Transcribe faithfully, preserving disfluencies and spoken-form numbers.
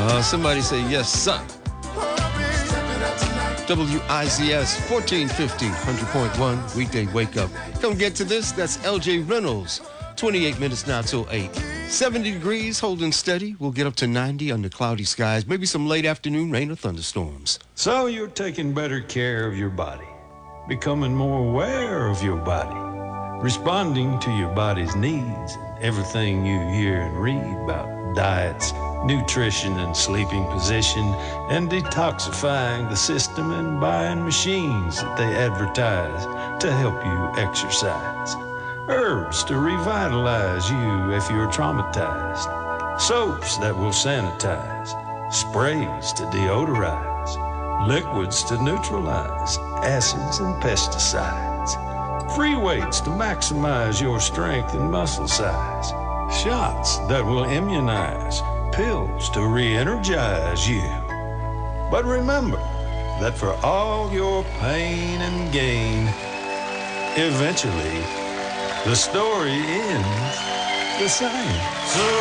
Uh, somebody say yes, son. W I Z S fourteen fifty, one hundred point one, weekday wake up. Come get to this. That's L J Reynolds. twenty-eight minutes now till eight. seventy degrees, holding steady. We'll get up to ninety under cloudy skies. Maybe some late afternoon rain or thunderstorms. So you're taking better care of your body, becoming more aware of your body, responding to your body's needs, and everything you hear and read about diets, nutrition and sleeping position, and detoxifying the system and buying machines that they advertise to help you exercise. Herbs to revitalize you if you're traumatized. Soaps that will sanitize. Sprays to deodorize. Liquids to neutralize acids and pesticides. Free weights to maximize your strength and muscle size. Shots that will immunize. Pills to re-energize you. But remember that for all your pain and gain, eventually the story ends the same. So